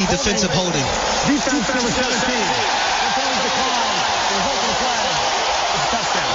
defensive holding. Defense number 17. Returns the call. Revoking flag. It's a touchdown.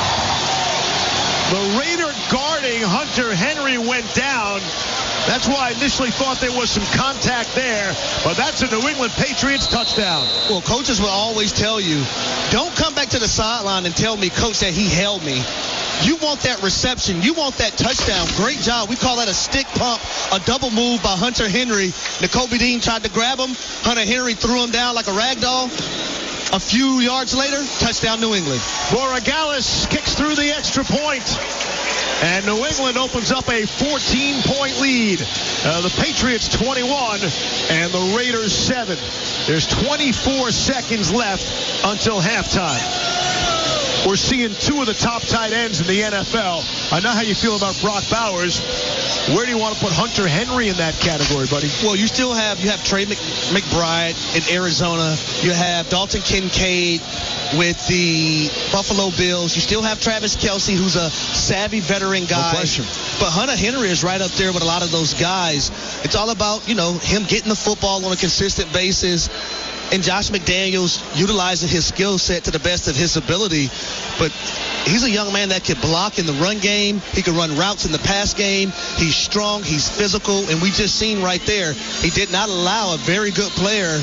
The Raider guarding Hunter Henry went down. That's why I initially thought there was some contact there, but that's a New England Patriots touchdown. Well, coaches will always tell you, don't come back to the sideline and tell me, coach, that he held me. You want that reception. You want that touchdown. Great job. We call that a stick pump, a double move by Hunter Henry. Nakobe Dean tried to grab him. Hunter Henry threw him down like a rag doll. A few yards later, touchdown New England. Borregales kicks through the extra point. And New England opens up a 14-point lead. The Patriots 21 and the Raiders 7. There's 24 seconds left until halftime. We're seeing two of the top tight ends in the NFL. I know how you feel about Brock Bowers. Where do you want to put Hunter Henry in that category, buddy? Well, you have Trey McBride in Arizona. You have Dalton Kincaid with the Buffalo Bills. You still have Travis Kelce, who's a savvy veteran guy. No question. But Hunter Henry is right up there with a lot of those guys. It's all about, him getting the football on a consistent basis. And Josh McDaniels utilizing his skill set to the best of his ability. But he's a young man that can block in the run game. He can run routes in the pass game. He's strong. He's physical. And we just seen right there, he did not allow a very good player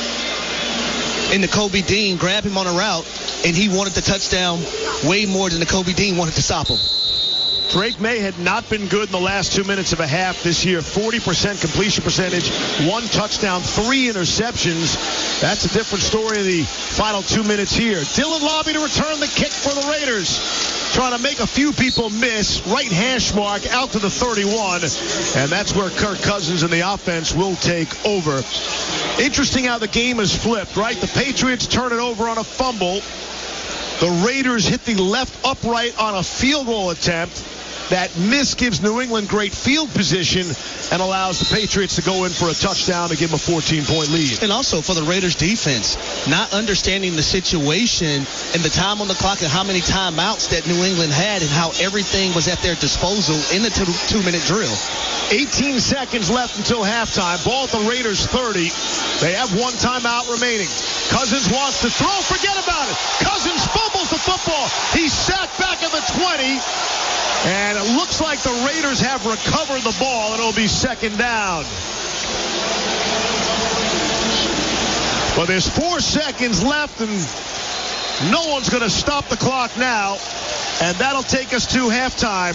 in Nakobe Dean grab him on a route, and he wanted the touchdown way more than Nakobe Dean wanted to stop him. Drake May had not been good in the last 2 minutes of a half this year. 40% completion percentage, 1 touchdown, 3 interceptions. That's a different story in the final 2 minutes here. Dylan Lobby to return the kick for the Raiders. Trying to make a few people miss. Right hash mark out to the 31. And that's where Kirk Cousins and the offense will take over. Interesting how the game is flipped, right? The Patriots turn it over on a fumble. The Raiders hit the left upright on a field goal attempt. That miss gives New England great field position and allows the Patriots to go in for a touchdown to give them a 14-point lead. And also for the Raiders defense, not understanding the situation and the time on the clock and how many timeouts that New England had and how everything was at their disposal in the two-minute drill. 18 seconds left until halftime. Ball at the Raiders 30. They have 1 timeout remaining. Cousins wants to throw. Forget about it. Cousins fumbles the football. He's sacked back at the 20. And it looks like the Raiders have recovered the ball, and it'll be second down. Well, there's 4 seconds left, and no one's going to stop the clock now. And that'll take us to halftime.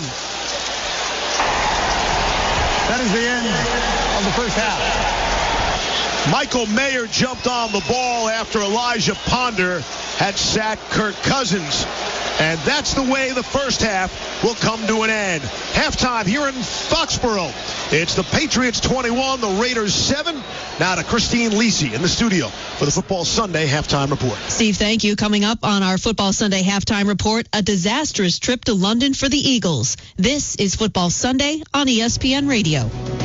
That is the end of the first half. Michael Mayer jumped on the ball after Elijah Ponder had sacked Kirk Cousins. And that's the way the first half will come to an end. Halftime here in Foxborough. It's the Patriots 21, the Raiders 7. Now to Christine Lisi in the studio for the Football Sunday Halftime Report. Steve, thank you. Coming up on our Football Sunday Halftime Report, a disastrous trip to London for the Eagles. This is Football Sunday on ESPN Radio.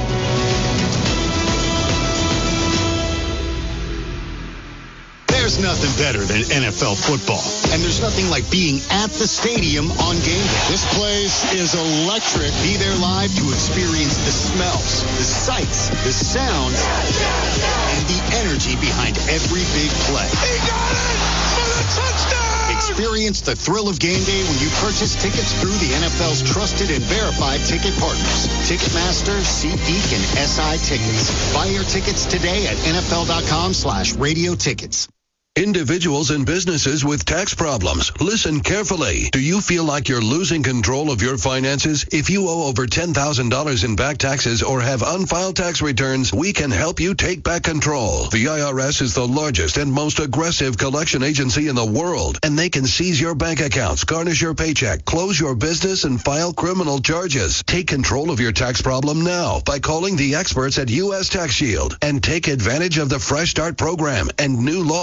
There's nothing better than NFL football. And there's nothing like being at the stadium on game day. This place is electric. Be there live to experience the smells, the sights, the sounds, and the energy behind every big play. He got it for the touchdown! Experience the thrill of game day when you purchase tickets through the NFL's trusted and verified ticket partners. Ticketmaster, SeatGeek, and SI Tickets. Buy your tickets today at NFL.com/radio tickets. Individuals and businesses with tax problems, listen carefully. Do you feel like you're losing control of your finances? If you owe over $10,000 in back taxes or have unfiled tax returns, we can help you take back control. The IRS is the largest and most aggressive collection agency in the world, and they can seize your bank accounts, garnish your paycheck, close your business, and file criminal charges. Take control of your tax problem now by calling the experts at U.S. Tax Shield and take advantage of the Fresh Start program and new laws that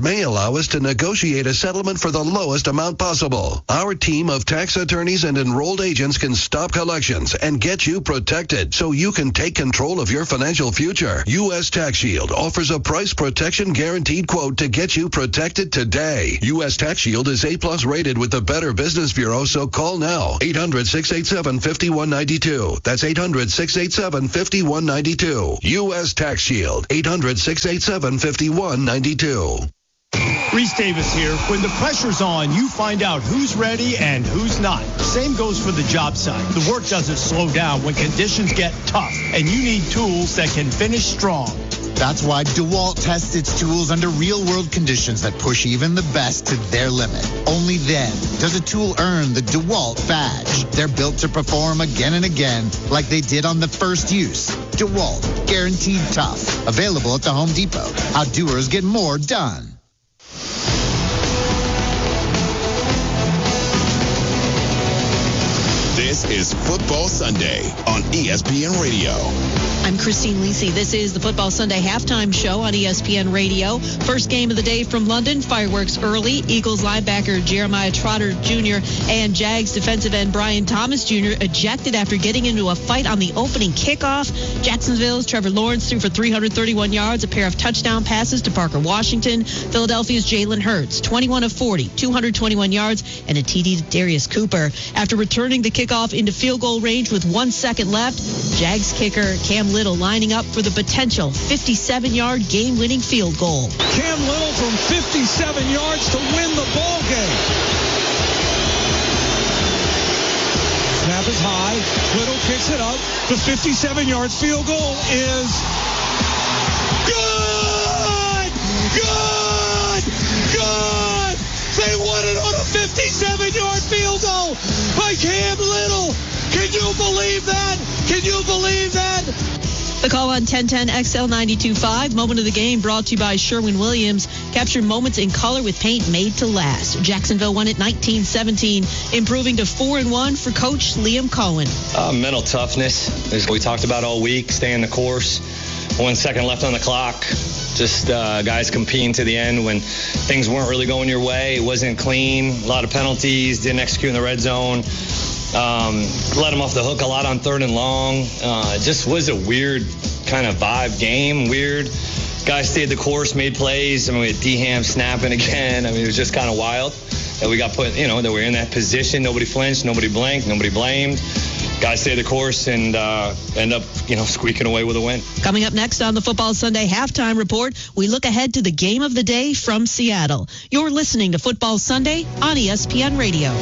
may allow us to negotiate a settlement for the lowest amount possible. Our team of tax attorneys and enrolled agents can stop collections and get you protected so you can take control of your financial future. U.S. Tax Shield offers a price protection guaranteed quote to get you protected today. U.S. Tax Shield is A+ rated with the Better Business Bureau, so call now. 800-687-5192. That's 800-687-5192. U.S. Tax Shield. 800-687-5192. Reese Davis here. When the pressure's on, you find out who's ready and who's not. Same goes for the job site. The work doesn't slow down when conditions get tough, and you need tools that can finish strong. That's why DeWalt tests its tools under real-world conditions that push even the best to their limit. Only then does a tool earn the DeWalt badge. They're built to perform again and again like they did on the first use. DeWalt, guaranteed tough. Available at the Home Depot. How doers get more done. This is Football Sunday on ESPN Radio. I'm Christine Lisi. This is the Football Sunday halftime show on ESPN Radio. First game of the day from London. Fireworks early. Eagles linebacker Jeremiah Trotter Jr. and Jags defensive end Brian Thomas Jr. ejected after getting into a fight on the opening kickoff. Jacksonville's Trevor Lawrence threw for 331 yards, a pair of touchdown passes to Parker Washington. Philadelphia's Jalen Hurts, 21 of 40, 221 yards, and a TD to Darius Cooper. After returning the kickoff into field goal range with 1 second left, Jags kicker Cam Little lining up for the potential 57-yard game-winning field goal. Cam Little from 57 yards to win the ball game. Snap is high. Little kicks it up. The 57 yards field goal is good! Good! Good! They won it on a 57-yard field goal by Cam Little. Can you believe that? Can you believe that? The call on 1010 XL 92.5. Moment of the game brought to you by Sherwin-Williams. Capture moments in color with paint made to last. Jacksonville won it 19-17, improving to 4-1 for Coach Liam Cohen. Mental toughness, as we talked about all week, staying the course. 1 second left on the clock. Just guys competing to the end when things weren't really going your way. It wasn't clean. A lot of penalties. Didn't execute in the red zone. Let them off the hook a lot on 3rd and long. Just was a weird kind of vibe game. Weird. Guys stayed the course, made plays. I mean, we had D-Ham snapping again. I mean, it was just kind of wild that we got put, that we were in that position. Nobody flinched. Nobody blanked. Nobody blamed. Guys stayed the course and end up, squeaking away with a win. Coming up next on the Football Sunday halftime report, we look ahead to the game of the day from Seattle. You're listening to Football Sunday on ESPN Radio.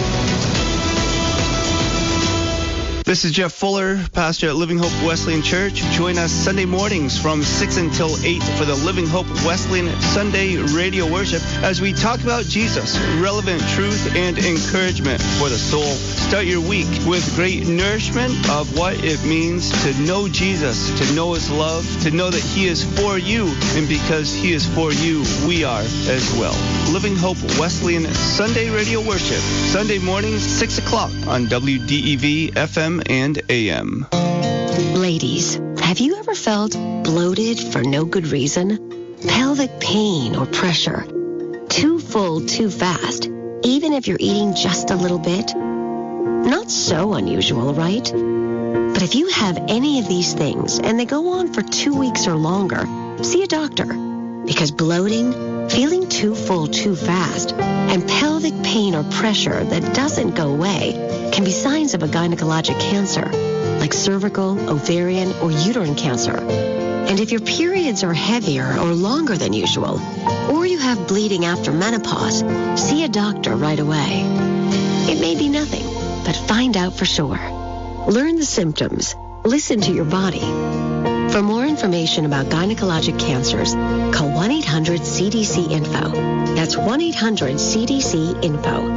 This is Jeff Fuller, pastor at Living Hope Wesleyan Church. Join us Sunday mornings from 6 until 8 for the Living Hope Wesleyan Sunday radio worship as we talk about Jesus, relevant truth and encouragement for the soul. Start your week with great nourishment of what it means to know Jesus, to know his love, to know that he is for you, and because he is for you, we are as well. Living Hope Wesleyan Sunday radio worship, Sunday mornings, 6 o'clock on WDEV FM and AM. Ladies, have you ever felt bloated for no good reason? Pelvic pain or pressure? Too full, too fast, even if you're eating just a little bit? Not so unusual, right? But if you have any of these things and they go on for 2 weeks or longer, see a doctor. Because bloating, feeling too full too fast, and pelvic pain or pressure that doesn't go away can be signs of a gynecologic cancer, like cervical, ovarian, or uterine cancer. And if your periods are heavier or longer than usual, or you have bleeding after menopause, see a doctor right away. It may be nothing, but find out for sure. Learn the symptoms. Listen to your body. For more information about gynecologic cancers, call 1-800-CDC-INFO. That's 1-800-CDC-INFO.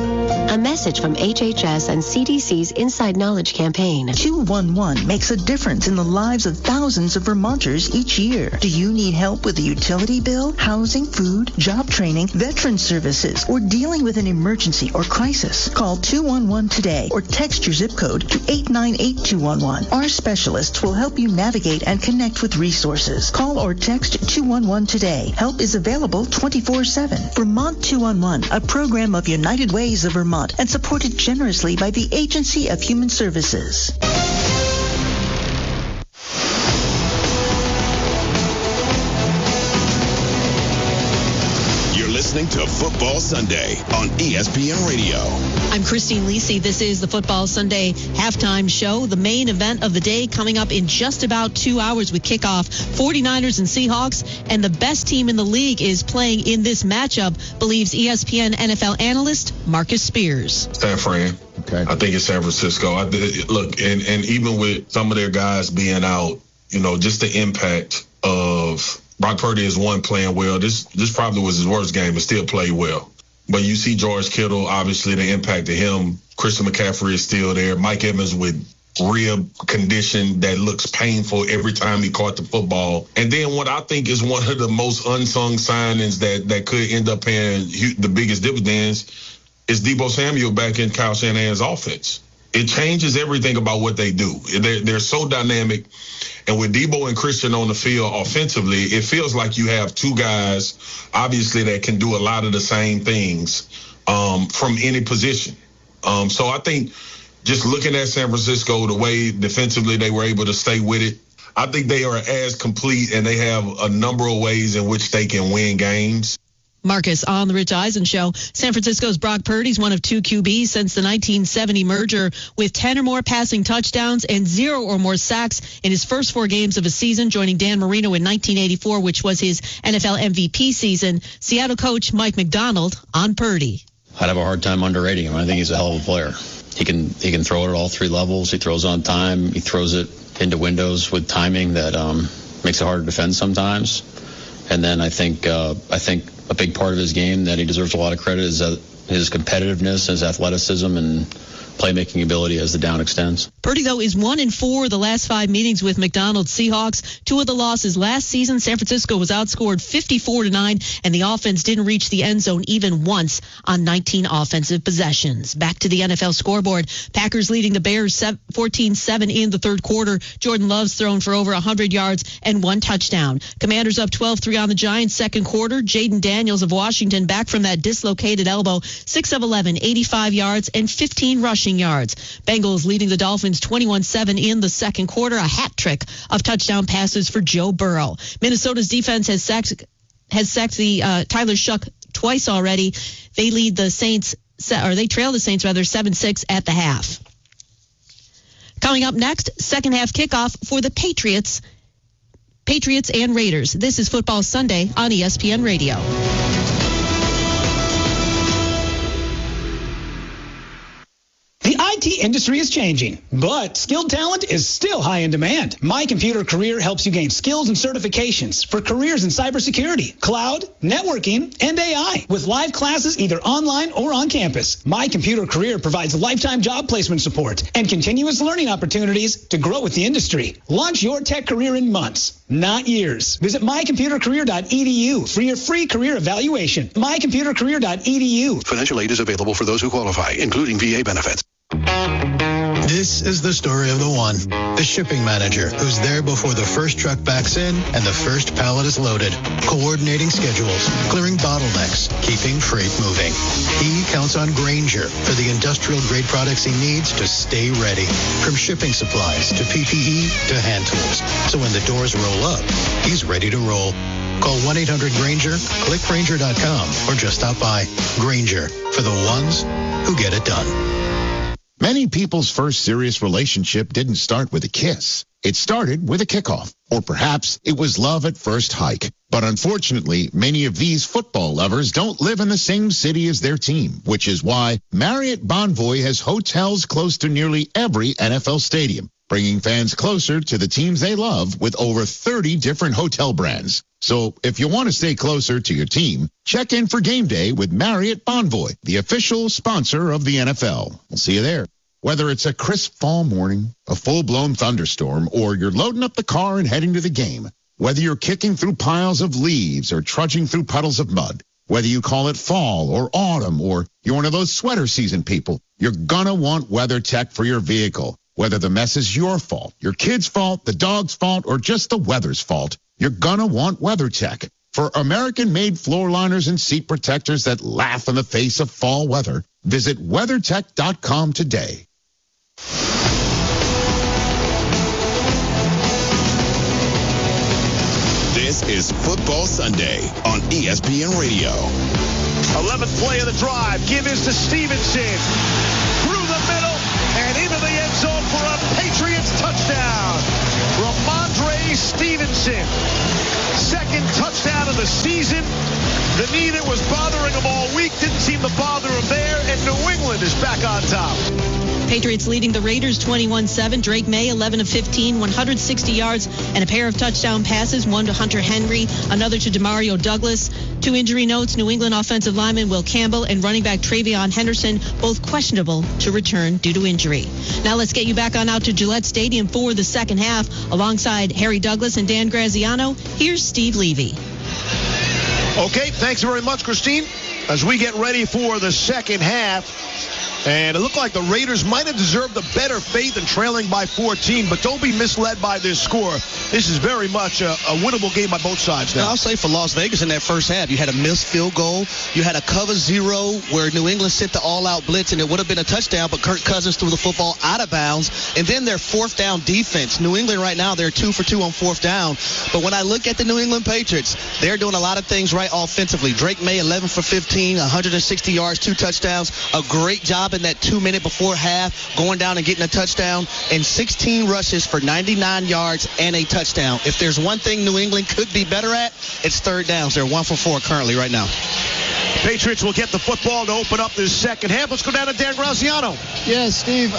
A message from HHS and CDC's Inside Knowledge campaign. 211 makes a difference in the lives of thousands of Vermonters each year. Do you need help with a utility bill, housing, food, job training, veteran services, or dealing with an emergency or crisis? Call 211 today or text your zip code to 898211. Our specialists will help you navigate and connect with resources. Call or text 211 today. Help is available 24/7. Vermont 211, a program of United Ways of Vermont and supported generously by the Agency of Human Services. You're listening to Football Sunday on ESPN Radio. I'm Christine Lisi. This is the Football Sunday halftime show. The main event of the day coming up in just about 2 hours with kickoff. 49ers and Seahawks, and the best team in the league is playing in this matchup, believes ESPN NFL analyst Marcus Spears. San Fran. Okay. I think it's San Francisco. Look, and even with some of their guys being out, just the impact of Brock Purdy is one playing well. This probably was his worst game, but still played well. But you see George Kittle, obviously the impact of him. Christian McCaffrey is still there. Mike Evans with rib condition that looks painful every time he caught the football. And then what I think is one of the most unsung signings that could end up paying the biggest dividends is Deebo Samuel back in Kyle Shanahan's offense. It changes everything about what they do. They're so dynamic. And with Deebo and Christian on the field offensively, it feels like you have two guys, obviously, that can do a lot of the same things from any position. So I think just looking at San Francisco, the way defensively they were able to stay with it, I think they are as complete, and they have a number of ways in which they can win games. Marcus on the Rich Eisen Show. San Francisco's Brock Purdy's one of two QBs since the 1970 merger, with 10 or more passing touchdowns and 0 or more sacks in his first 4 games of a season, joining Dan Marino in 1984, which was his NFL MVP season. Seattle coach Mike McDonald on Purdy. I'd have a hard time underrating him. I think he's a hell of a player. He can throw it at all 3 levels. He throws on time. He throws it into windows with timing that makes it hard to defend sometimes. And then I think a big part of his game that he deserves a lot of credit is his competitiveness, his athleticism, and playmaking ability as the down extends. Purdy, though, is 1-4 the last 5 meetings with McDonald's Seahawks. 2 of the losses last season, San Francisco was outscored 54-9, and the offense didn't reach the end zone even once on 19 offensive possessions. Back to the NFL scoreboard. Packers leading the Bears 14-7 in the third quarter. Jordan Love's thrown for over 100 yards and 1 touchdown. Commanders up 12-3 on the Giants second quarter. Jaden Daniels of Washington back from that dislocated elbow. 6 of 11, 85 yards and 15 rushing yards. Bengals leading the Dolphins 21-7 in the second quarter. A hat trick of touchdown passes for Joe Burrow. Minnesota's defense has sacked the Tyler Shuck twice already. They lead the Saints, or they trail the Saints rather 7-6 at the half. Coming up next, second half kickoff for the Patriots and Raiders. This is Football Sunday on ESPN Radio. The IT industry is changing, but skilled talent is still high in demand. My Computer Career helps you gain skills and certifications for careers in cybersecurity, cloud, networking, and AI, with live classes either online or on campus. My Computer Career provides lifetime job placement support and continuous learning opportunities to grow with the industry. Launch your tech career in months, not years. Visit mycomputercareer.edu for your free career evaluation. mycomputercareer.edu. Financial aid is available for those who qualify, including VA benefits. This is the story of the one, the shipping manager, who's there before the first truck backs in and the first pallet is loaded, coordinating schedules, clearing bottlenecks, keeping freight moving. He counts on Grainger for the industrial-grade products he needs to stay ready, from shipping supplies to PPE to hand tools. So when the doors roll up, he's ready to roll. Call 1-800-GRAINGER, click Grainger.com, or just stop by. Grainger, for the ones who get it done. Many people's first serious relationship didn't start with a kiss. It started with a kickoff, or perhaps it was love at first hike. But unfortunately, many of these football lovers don't live in the same city as their team, which is why Marriott Bonvoy has hotels close to nearly every NFL stadium, bringing fans closer to the teams they love with over 30 different hotel brands. So if you want to stay closer to your team, check in for game day with Marriott Bonvoy, the official sponsor of the NFL. We'll see you there. Whether it's a crisp fall morning, a full-blown thunderstorm, or you're loading up the car and heading to the game, whether you're kicking through piles of leaves or trudging through puddles of mud, whether you call it fall or autumn or you're one of those sweater season people, you're gonna want WeatherTech for your vehicle. Whether the mess is your fault, your kid's fault, the dog's fault, or just the weather's fault, you're gonna want WeatherTech. For American-made floor liners and seat protectors that laugh in the face of fall weather, visit WeatherTech.com today. This is Football Sunday on ESPN Radio. 11th play of the drive. Give is to Stevenson. Through the middle and into the end zone for a Patriots touchdown. Ramondre Stevenson. Second touchdown of the season. The knee that was bothering him all week didn't seem to bother him there, and New England is back on top. Patriots leading the Raiders 21-7. Drake May, 11 of 15, 160 yards, and a pair of touchdown passes, one to Hunter Henry, another to Demario Douglas. 2 injury notes, New England offensive lineman Will Campbell and running back Travion Henderson, both questionable to return due to injury. Now let's get you back on out to Gillette Stadium for the second half. Alongside Harry Douglas and Dan Graziano, here's Steve Levy. Okay, thanks very much, Christine. As we get ready for the second half, and it looked like the Raiders might have deserved a better fate than trailing by 14, but don't be misled by this score. This is very much a winnable game by both sides now. I'll say for Las Vegas in that first half, you had a missed field goal. You had a cover zero where New England sent the all-out blitz, and it would have been a touchdown, but Kirk Cousins threw the football out of bounds. And then their fourth down defense. New England right now, they're 2 for 2 on fourth down. But when I look at the New England Patriots, they're doing a lot of things right offensively. Drake May, 11 for 15, 160 yards, 2 touchdowns. A great job in that 2 minute before half, going down and getting a touchdown, and 16 rushes for 99 yards and a touchdown. If there's one thing New England could be better at, it's third downs. They're 1 for 4 currently right now. Patriots will get the football to open up this second half. Let's go down to Dan Graziano. Yeah, Steve.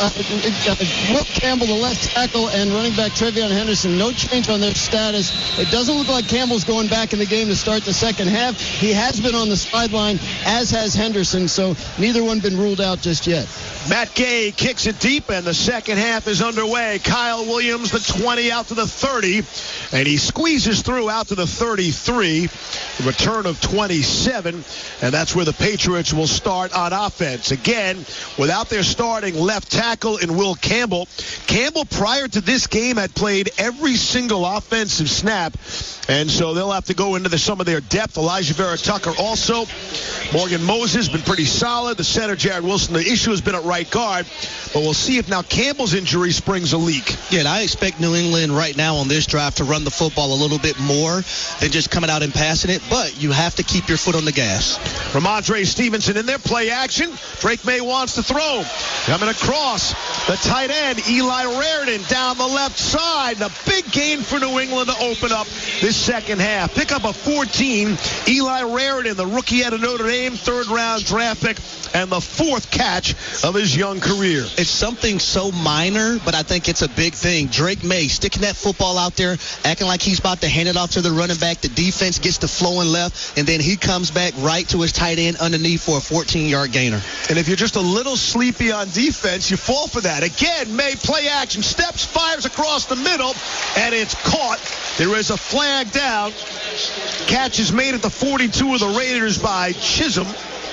Will Campbell, the left tackle, and running back Travion Henderson, no change on their status. It doesn't look like Campbell's going back in the game to start the second half. He has been on the sideline, as has Henderson, so neither one been ruled out just yet. Matt Gay kicks it deep, and the second half is underway. Kyle Williams, the 20 out to the 30, and he squeezes through out to the 33. The return of 27, and that's where the Patriots will start on offense. Again, without their starting left tackle in Will Campbell. Campbell, prior to this game, had played every single offensive snap, and so they'll have to go into some of their depth. Elijah Vera Tucker also. Morgan Moses been pretty solid. The center, Jared Wilson, the issue has been at right guard, but we'll see if now Campbell's injury springs a leak. Yeah, and I expect New England right now on this drive to run the football a little bit more than just coming out and passing it, but you have to keep your foot on the gas. Ramondre Stevenson in there, play action. Drake May wants to throw. Coming across, the tight end, Eli Raritan down the left side. A big gain for New England to open up this second half. Pick up a 14. Eli Raritan, the rookie out of Notre Dame, third-round draft pick, and the fourth catch of his young career. It's something so minor, but I think it's a big thing. Drake May sticking that football out there, acting like he's about to hand it off to the running back. The defense gets the flowing left, and then he comes back right to his tight end underneath for a 14-yard gainer. And if you're just a little sleepy on defense, you fall for that. Again, May play action, steps, fires across the middle, and it's caught. There is a flag down. Catch is made at the 42 of the Raiders by Chisholm.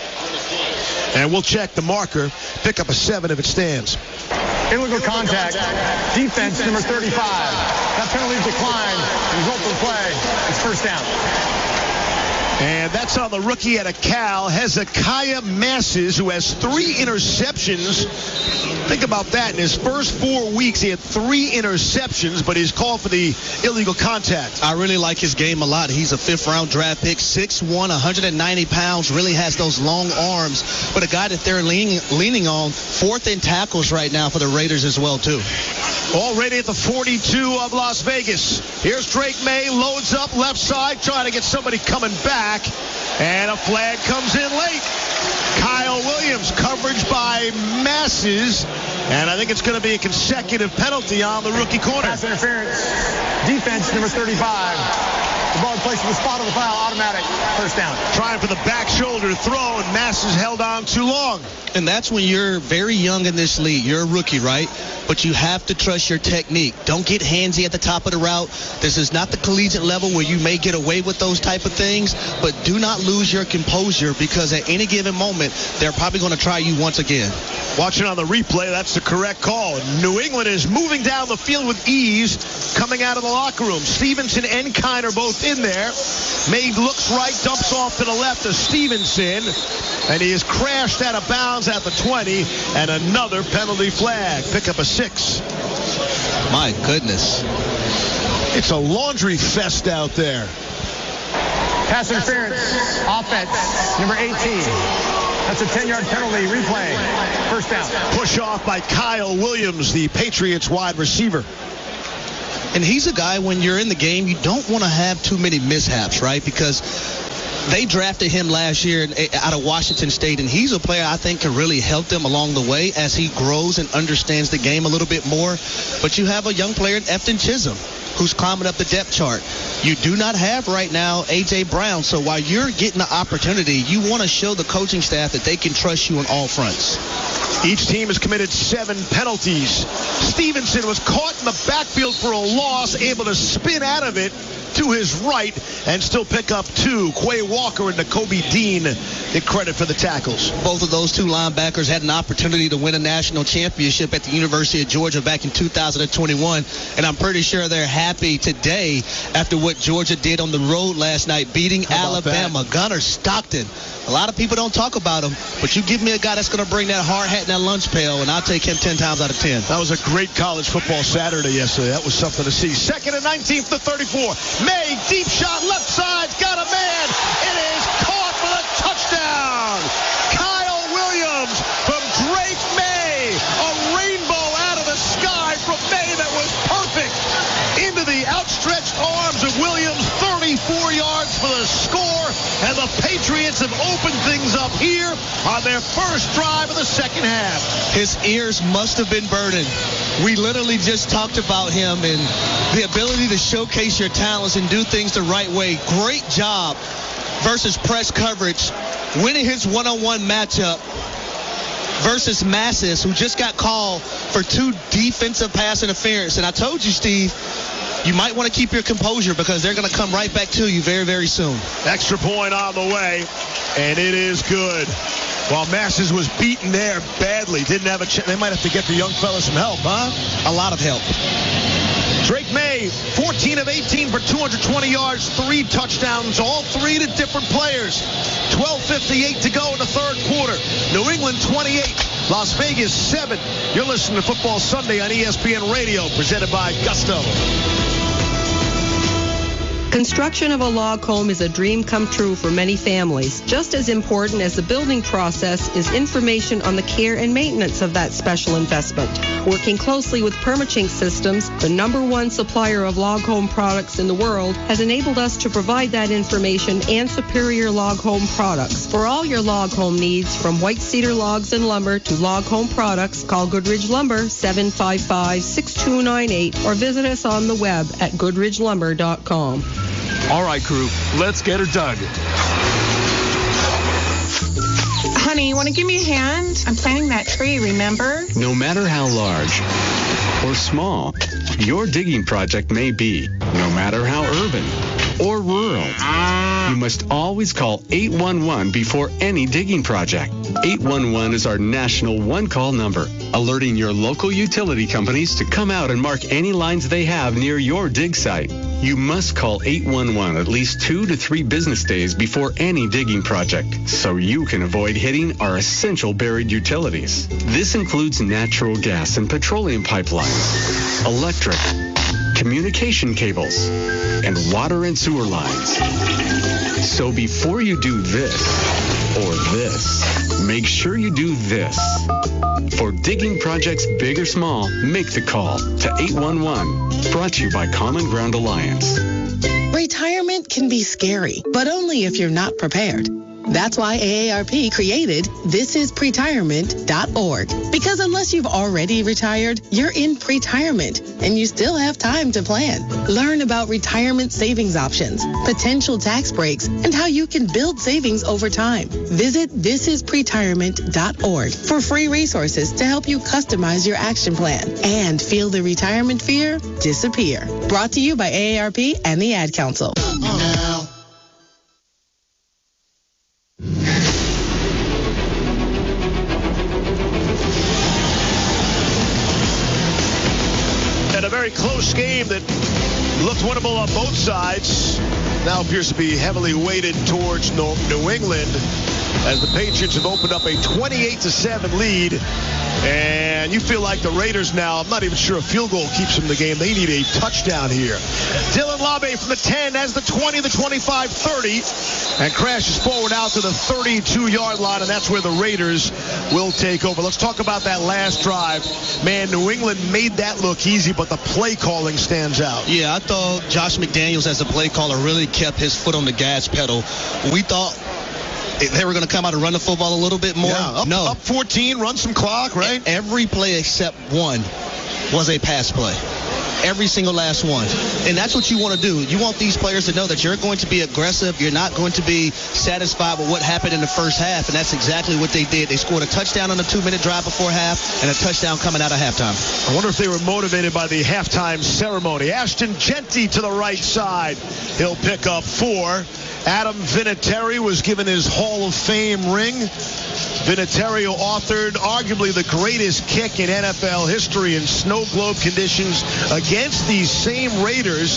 And we'll check the marker. Pick up a 7 if it stands. Illegal contact. Defense number 35. That penalty declined. Result of the play is first down. And that's on the rookie out of Cal, Hezekiah Masses, who has 3 interceptions. Think about that. In his first 4 weeks, he had 3 interceptions, but he's called for the illegal contact. I really like his game a lot. He's a 5th-round draft pick, 6'1", 190 pounds, really has those long arms. But a guy that they're leaning on, 4th in tackles right now for the Raiders as well, too. Already at the 42 of Las Vegas. Here's Drake May, loads up left side, trying to get somebody coming back. And a flag comes in late. Kyle Williams, coverage by Masses. And I think it's going to be a consecutive penalty on the rookie corner. Pass interference. Defense number 35. The ball placed in the spot of the foul, automatic first down. Trying for the back shoulder throw, and Masses held on too long. And that's when you're very young in this league. You're a rookie, right? But you have to trust your technique. Don't get handsy at the top of the route. This is not the collegiate level where you may get away with those type of things, but do not lose your composure, because at any given moment, they're probably going to try you once again. Watching on the replay, that's the correct call. New England is moving down the field with ease coming out of the locker room. Stevenson and Kine are both in there. May looks right, dumps off to the left of Stevenson, and he is crashed out of bounds at the 20, and another penalty flag. Pick up a 6. My goodness. It's a laundry fest out there. Pass interference, offense, number 18. That's a 10-yard penalty, replay, first down. Push off by Kyle Williams, the Patriots wide receiver. And he's a guy, when you're in the game, you don't want to have too many mishaps, right? Because they drafted him last year out of Washington State, and he's a player I think can really help them along the way as he grows and understands the game a little bit more. But you have a young player in Efton Chisholm who's climbing up the depth chart. You do not have right now A.J. Brown, so while you're getting the opportunity, you want to show the coaching staff that they can trust you on all fronts. Each team has committed 7 penalties. Stevenson was caught in the backfield for a loss, able to spin out of it to his right and still pick up 2. Quay Walker and Nakobe Dean get credit for the tackles. Both of those 2 linebackers had an opportunity to win a national championship at the University of Georgia back in 2021, and I'm pretty sure they're happy today after what Georgia did on the road last night, beating Alabama. Gunnar Stockton. A lot of people don't talk about him, but you give me a guy that's going to bring that hard hat and that lunch pail, and I'll take him 10 times out of 10. That was a great college football Saturday yesterday. That was something to see. 2nd and 19 to 34. May, deep shot, left side, got a man. It is caught for the touchdown. Kyle Williams from Drake May. A rainbow out of the sky from May that was perfect. Into the outstretched arms of Williams. 34 yards for the score. And the Patriots have opened things up here on their first drive of the second half. His ears must have been burning. We literally just talked about him and the ability to showcase your talents and do things the right way. Great job versus press coverage, winning his one-on-one matchup versus Massis, who just got called for 2 defensive pass interference. And I told you, Steve, you might want to keep your composure because they're going to come right back to you very, very soon. Extra point on the way, and it is good. While Massis was beaten there badly, didn't have a chance. They might have to get the young fella some help, huh? A lot of help. Drake May, 14 of 18 for 220 yards, 3 touchdowns, all 3 to different players. 12:58 to go in the third quarter. New England 28, Las Vegas 7. You're listening to Football Sunday on ESPN Radio, presented by Gusto. Construction of a log home is a dream come true for many families. Just as important as the building process is information on the care and maintenance of that special investment. Working closely with Permachink Systems, the #1 supplier of log home products in the world, has enabled us to provide that information and superior log home products. For all your log home needs, from white cedar logs and lumber to log home products, call Goodridge Lumber 755-6298 or visit us on the web at goodridgelumber.com. All right, crew, let's get her dug. Honey, you want to give me a hand? I'm planting that tree, remember? No matter how large or small your digging project may be, no matter how urban or rural, you must always call 811 before any digging project. 811 is our national one-call number, alerting your local utility companies to come out and mark any lines they have near your dig site. You must call 811 at least 2 to 3 business days before any digging project, so you can avoid hitting our essential buried utilities. This includes natural gas and petroleum pipelines, electric, communication cables, and water and sewer lines. So before you do this or this, make sure you do this. For digging projects big or small, make the call to 811. Brought to you by Common Ground Alliance. Retirement can be scary, but only if you're not prepared. That's why AARP created thisispretirement.org. Because unless you've already retired, you're in pretirement, and you still have time to plan. Learn about retirement savings options, potential tax breaks, and how you can build savings over time. Visit thisispretirement.org for free resources to help you customize your action plan and feel the retirement fear disappear. Brought to you by AARP and the Ad Council. And a very close game that looked winnable on both sides now appears to be heavily weighted towards New England as the Patriots have opened up a 28-7 lead. And you feel like the Raiders now, I'm not even sure a field goal keeps them in the game. They need a touchdown here. Dylan Labe from the 10 has the 20, the 25, 30, and crashes forward out to the 32-yard line, and that's where the Raiders will take over. Let's talk about that last drive. Man, New England made that look easy, but the play calling stands out. Yeah, I thought Josh McDaniels as a play caller really kept his foot on the gas pedal. We thought they were going to come out and run the football a little bit more. Yeah, up 14, run some clock, right? Every play except one was a pass play. Every single last one. And that's what you want to do. You want these players to know that you're going to be aggressive. You're not going to be satisfied with what happened in the first half. And that's exactly what they did. They scored a touchdown on a 2-minute drive before half and a touchdown coming out of halftime. I wonder if they were motivated by the halftime ceremony. Ashton Jeanty to the right side. He'll pick up 4. Adam Vinatieri was given his Hall of Fame ring. Vinatieri authored arguably the greatest kick in NFL history in snow globe conditions against these same Raiders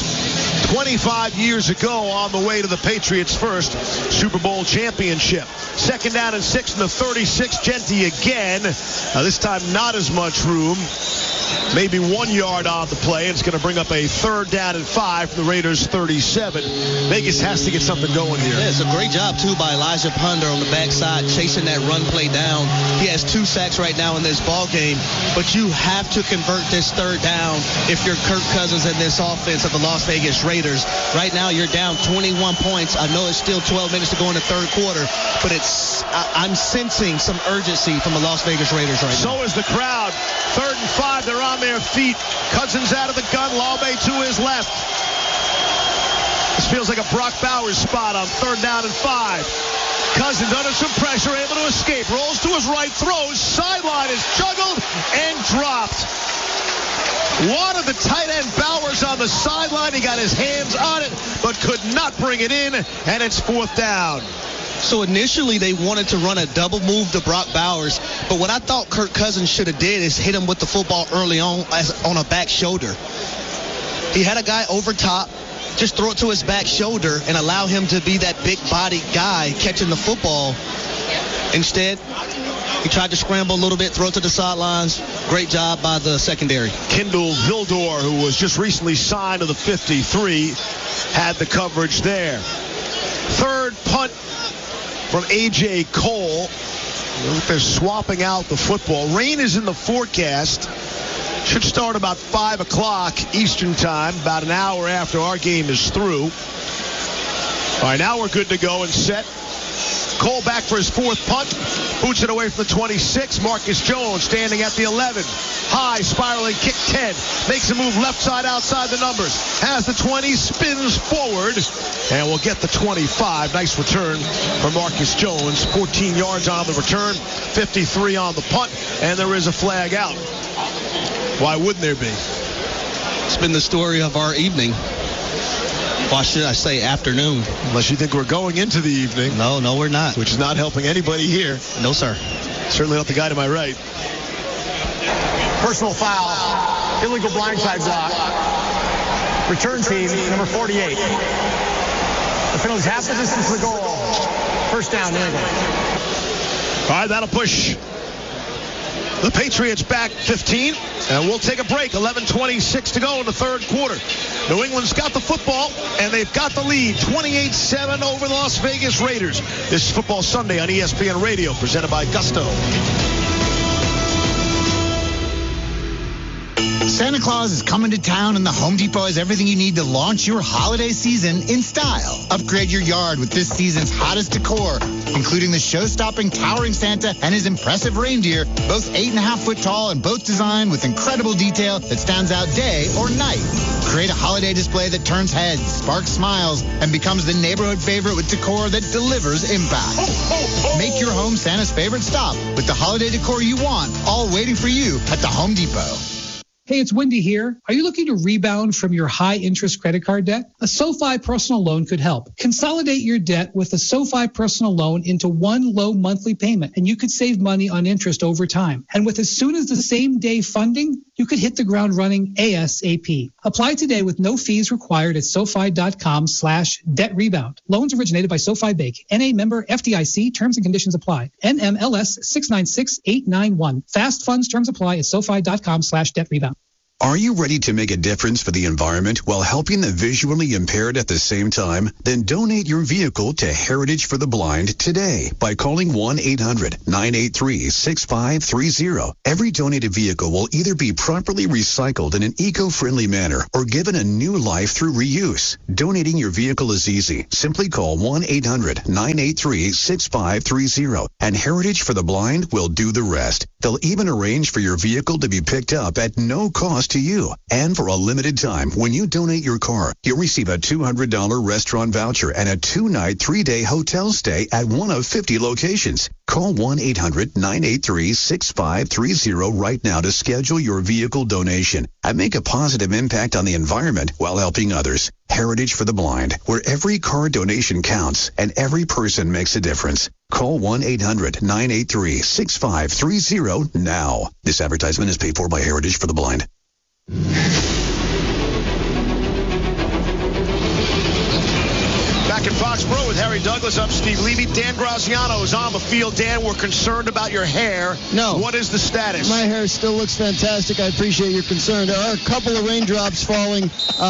25 years ago on the way to the Patriots' first Super Bowl championship. 2nd down and 6 in the 36. Jeanty again. This time not as much room. Maybe 1 yard on the play. It's going to bring up a 3rd down and 5 from the Raiders' 37. Vegas has to get something going here. Yeah, it's a great job, too, by Elijah Ponder on the backside, chasing that run play down. He has 2 sacks right now in this ball game, but you have to convert this 3rd down if you're Kirk Cousins in this offense of the Las Vegas Raiders. Right now, you're down 21 points. I know it's still 12 minutes to go in the 3rd quarter, but I'm sensing some urgency from the Las Vegas Raiders right now. So is the crowd. 3rd and 5, they're on their feet. Cousins out of the gun, Labe to his left. This feels like a Brock Bowers spot on 3rd down and 5. Cousins under some pressure, able to escape. Rolls to his right, throws. Sideline is juggled and dropped. Wanted the tight end Bowers on the sideline. He got his hands on it, but could not bring it in, and it's 4th down. So initially they wanted to run a double move to Brock Bowers, but what I thought Kirk Cousins should have did is hit him with the football early on on a back shoulder. He had a guy over top. Just throw it to his back shoulder and allow him to be that big-bodied guy catching the football. Instead, he tried to scramble a little bit, throw it to the sidelines. Great job by the secondary. Kindle Vildor, who was just recently signed to the 53, had the coverage there. 3rd punt from A.J. Cole. They're swapping out the football. Rain is in the forecast. Should start about 5 o'clock Eastern time, about an hour after our game is through. All right, now we're good to go and set. Cole back for his 4th punt. Boots it away from the 26. Marcus Jones standing at the 11. High, spiraling kick 10. Makes a move left side outside the numbers. Has the 20, spins forward, and will get the 25. Nice return for Marcus Jones. 14 yards on the return, 53 on the punt, and there is a flag out. Why wouldn't there be? It's been the story of our evening. Why should I say afternoon? Unless you think we're going into the evening. No, we're not. Which is not helping anybody here. No, sir. Certainly not the guy to my right. Personal foul. Illegal blindside block. Return team, number 48. The penalty's half the distance to the goal. 1st down, New England. All right, that'll push the Patriots back 15, and we'll take a break. 11:26 to go in the 3rd quarter. New England's got the football, and they've got the lead, 28-7 over the Las Vegas Raiders. This is Football Sunday on ESPN Radio, presented by Gusto. Santa Claus is coming to town, and the Home Depot has everything you need to launch your holiday season in style. Upgrade your yard with this season's hottest decor, including the show-stopping towering Santa and his impressive reindeer, both 8.5-foot tall and both designed with incredible detail that stands out day or night. Create a holiday display that turns heads, sparks smiles, and becomes the neighborhood favorite with decor that delivers impact. Make your home Santa's favorite stop with the holiday decor you want, all waiting for you at the Home Depot. Hey, it's Wendy here. Are you looking to rebound from your high-interest credit card debt? A SoFi personal loan could help. Consolidate your debt with a SoFi personal loan into one low monthly payment, and you could save money on interest over time. And with as soon as the same day funding, you could hit the ground running ASAP. Apply today with no fees required at SoFi.com/debt rebound. Loans originated by SoFi Bank. NA member FDIC. Terms and conditions apply. NMLS 696891. Fast funds terms apply at SoFi.com/debt rebound. Are you ready to make a difference for the environment while helping the visually impaired at the same time? Then donate your vehicle to Heritage for the Blind today by calling 1-800-983-6530. Every donated vehicle will either be properly recycled in an eco-friendly manner or given a new life through reuse. Donating your vehicle is easy. Simply call 1-800-983-6530 and Heritage for the Blind will do the rest. They'll even arrange for your vehicle to be picked up at no cost to you. And for a limited time, when you donate your car, you'll receive a $200 restaurant voucher and a 2-night, 3-day hotel stay at one of 50 locations. Call 1-800-983-6530 right now to schedule your vehicle donation and make a positive impact on the environment while helping others. Heritage for the Blind, where every car donation counts and every person makes a difference. Call 1-800-983-6530 now. This advertisement is paid for by Heritage for the Blind. Back in Foxborough with Harry Douglas. I'm Steve Levy. Dan Graziano is on the field. Dan, we're concerned about your hair. No. What is the status? My hair still looks fantastic. I appreciate your concern. There are a couple of raindrops falling.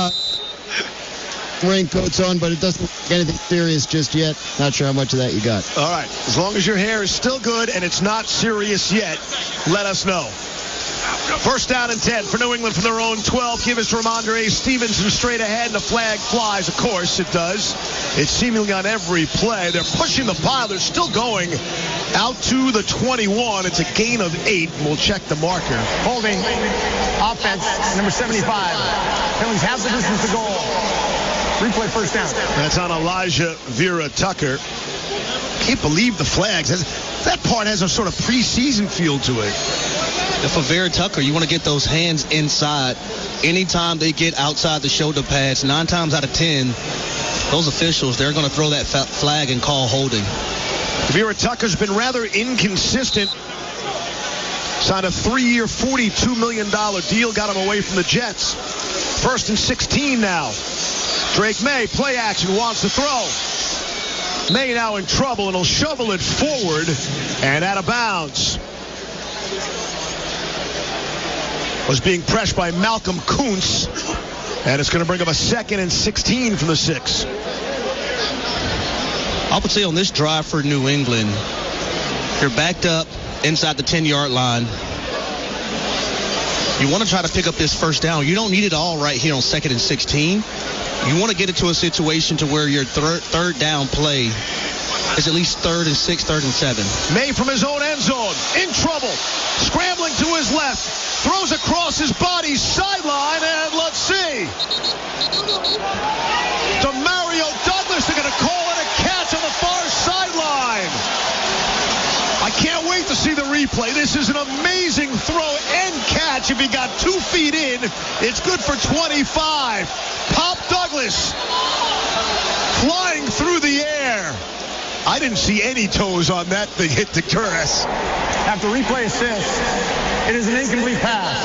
Raincoats on, but it doesn't look like anything serious just yet. Not sure how much of that you got. All right. As long as your hair is still good and it's not serious yet, let us know. First down and 10 for New England from their own 12. Give us Ramondre Stevenson straight ahead, and the flag flies. Of course it does. It's seemingly on every play. They're pushing the pile. They're still going out to the 21. It's a gain of 8. We'll check the marker. Holding. Offense, number 75. Penalties half the distance to goal. Replay first down. That's on Elijah Vera Tucker. Can't believe the flags. That part has a sort of preseason feel to it. For Vera Tucker, you want to get those hands inside. Anytime they get outside the shoulder pads, 9 times out of 10, those officials, they're going to throw that flag and call holding. Vera Tucker's been rather inconsistent. Signed a 3-year, $42 million deal, got him away from the Jets. First and 16 now. Drake May, play action, wants to throw. May now in trouble, and he'll shovel it forward and out of bounds. Was being pressed by Malcolm Kuntz, and it's going to bring up a 2nd and 16 from the 6. I would say on this drive for New England, you're backed up inside the 10-yard line. You want to try to pick up this first down. You don't need it all right here on 2nd and 16. You want to get into a situation to where your third down play is at least 3rd and 6, 3rd and 7. May from his own end zone, in trouble, scrambling to his left, throws across his body, sideline, and let's see. Demario Douglas, they're going to call it a catch on the far sideline. I can't wait to see the replay. This is an amazing throw and catch. If he got 2 feet in, it's good for 25. Pop Douglas flying through the air. I didn't see any toes on that thing hit the grass. After replay assist, it is an incomplete pass.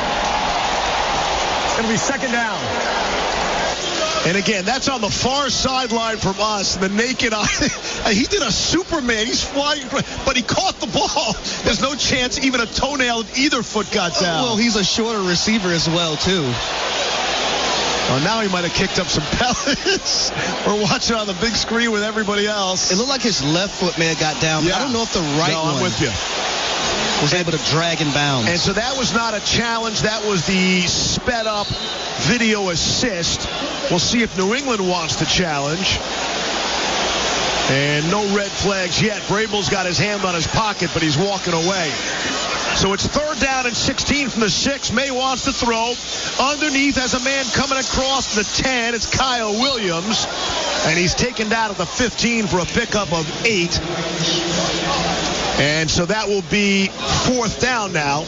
It'll be 2nd down. And again, that's on the far sideline from us. The naked eye. He did a Superman. He's flying, but he caught the ball. There's no chance even a toenail of either foot got down. Well, he's a shorter receiver as well, too. Oh, now he might have kicked up some pellets. We're watching on the big screen with everybody else. It looked like his left foot may have got down. Yeah. I don't know if the right one. No, I'm with you. was able to drag and bounce. And so that was not a challenge. That was the sped-up video assist. We'll see if New England wants to challenge. And no red flags yet. Vrabel's got his hand on his pocket, but he's walking away. So it's 3rd down and 16 from the 6. May wants to throw. Underneath has a man coming across the 10. It's Kyle Williams. And he's taken down at the 15 for a pickup of 8. And so that will be 4th down now.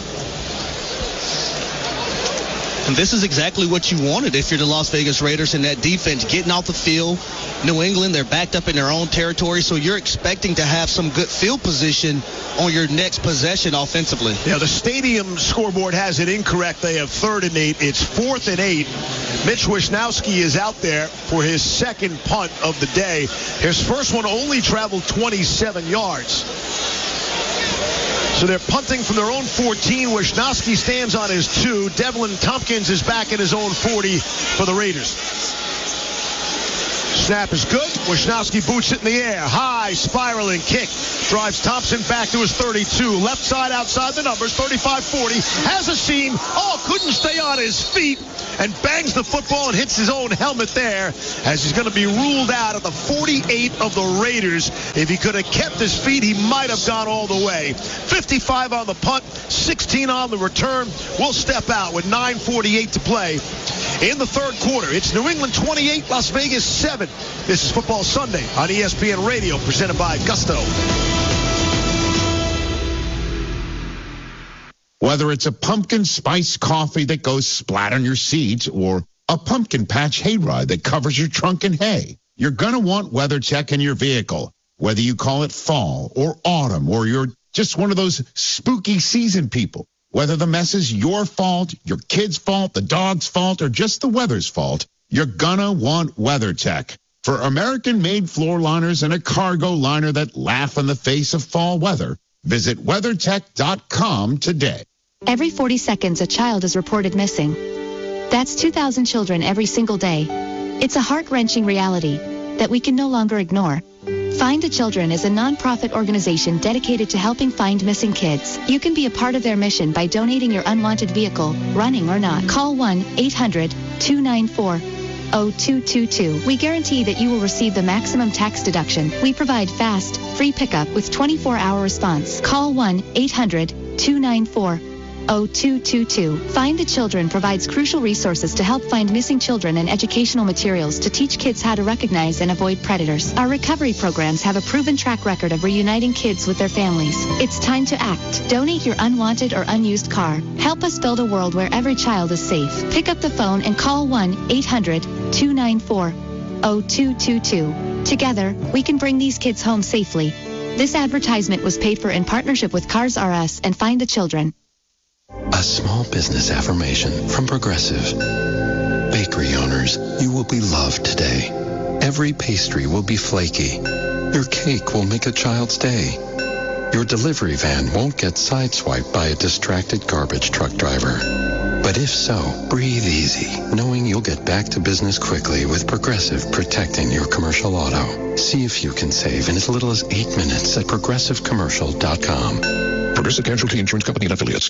And this is exactly what you wanted if you're the Las Vegas Raiders in that defense. Getting off the field. New England, they're backed up in their own territory, so you're expecting to have some good field position on your next possession offensively. Yeah, the stadium scoreboard has it incorrect. They have 3rd and 8. It's 4th and 8. Mitch Wishnowsky is out there for his second punt of the day. His first one only traveled 27 yards. So they're punting from their own 14. Wishnowsky stands on his 2. Devlin Tompkins is back at his own 40 for the Raiders. Snap is good. Wishnowsky boots it in the air. High, spiraling kick. Drives Thompson back to his 32. Left side outside the numbers. 35-40. Has a seam. Oh, couldn't stay on his feet. And bangs the football and hits his own helmet there as he's going to be ruled out at the 48 of the Raiders. If he could have kept his feet, he might have gone all the way. 55 on the punt, 16 on the return. We'll step out with 9:48 to play in the 3rd quarter. It's New England 28, Las Vegas 7. This is Football Sunday on ESPN Radio, presented by Gusto. Whether it's a pumpkin spice coffee that goes splat on your seat or a pumpkin patch hayride that covers your trunk in hay, you're going to want WeatherTech in your vehicle. Whether you call it fall or autumn or you're just one of those spooky season people, whether the mess is your fault, your kid's fault, the dog's fault, or just the weather's fault, you're going to want WeatherTech. For American-made floor liners and a cargo liner that laugh in the face of fall weather, visit WeatherTech.com today. Every 40 seconds, a child is reported missing. That's 2,000 children every single day. It's a heart-wrenching reality that we can no longer ignore. Find the Children is a non-profit organization dedicated to helping find missing kids. You can be a part of their mission by donating your unwanted vehicle, running or not. Call 1-800-294-0222. We guarantee that you will receive the maximum tax deduction. We provide fast, free pickup with 24-hour response. Call 1-800-294-0222. Find the Children provides crucial resources to help find missing children and educational materials to teach kids how to recognize and avoid predators. Our recovery programs have a proven track record of reuniting kids with their families. It's time to act. Donate your unwanted or unused car. Help us build a world where every child is safe. Pick up the phone and call 1-800-294-0222. Together, we can bring these kids home safely. This advertisement was paid for in partnership with Cars R Us and Find the Children. A small business affirmation from Progressive. Bakery owners, you will be loved today. Every pastry will be flaky. Your cake will make a child's day. Your delivery van won't get sideswiped by a distracted garbage truck driver. But if so, breathe easy, knowing you'll get back to business quickly with Progressive protecting your commercial auto. See if you can save in as little as 8 minutes at progressivecommercial.com. Progressive Casualty Insurance Company and affiliates.